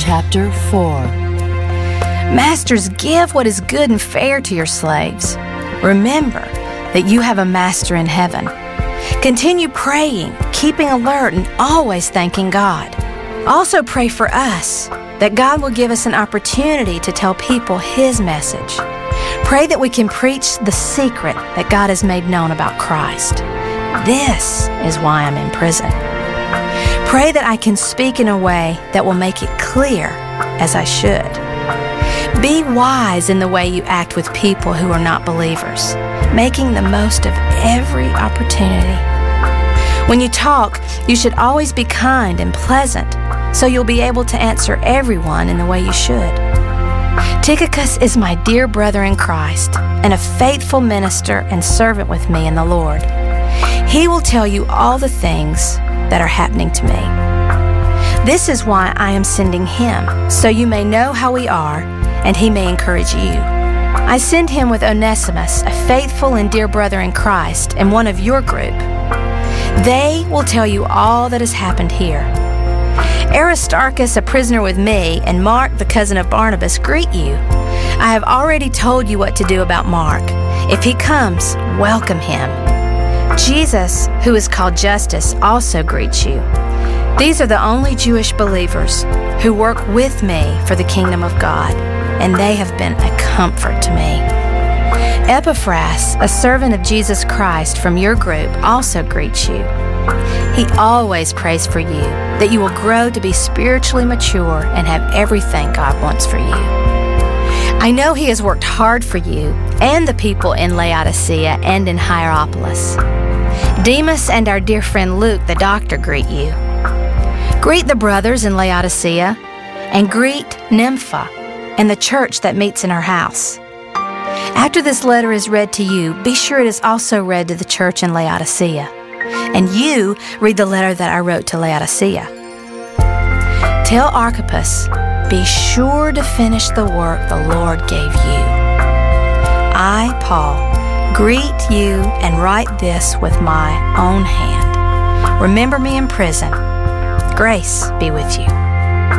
Chapter 4. Masters, give what is good and fair to your slaves. Remember that you have a master in heaven. Continue praying, keeping alert, and always thanking God. Also pray for us, that God will give us an opportunity to tell people His message. Pray that we can preach the secret that God has made known about Christ. This is why I'm in prison. Pray that I can speak in a way that will make it clear as I should. Be wise in the way you act with people who are not believers, making the most of every opportunity. When you talk, you should always be kind and pleasant, so you'll be able to answer everyone in the way you should. Tychicus is my dear brother in Christ and a faithful minister and servant with me in the Lord. He will tell you all the things that are happening to me. This is why I am sending him, so you may know how we are and he may encourage you. I send him with Onesimus, a faithful and dear brother in Christ and one of your group. They will tell you all that has happened here. Aristarchus, a prisoner with me, and Mark, the cousin of Barnabas, greet you. I have already told you what to do about Mark. If he comes, welcome him. Jesus, who is called Justus, also greets you. These are the only Jewish believers who work with me for the kingdom of God, and they have been a comfort to me. Epaphras, a servant of Jesus Christ from your group, also greets you. He always prays for you, that you will grow to be spiritually mature and have everything God wants for you. I know he has worked hard for you and the people in Laodicea and in Hierapolis. Demas and our dear friend Luke, the doctor, greet you. Greet the brothers in Laodicea, and greet Nympha and the church that meets in her house. After this letter is read to you, be sure it is also read to the church in Laodicea. And you read the letter that I wrote to Laodicea. Tell Archippus, be sure to finish the work the Lord gave you. I, Paul, greet you and write this with my own hand. Remember me in prison. Grace be with you.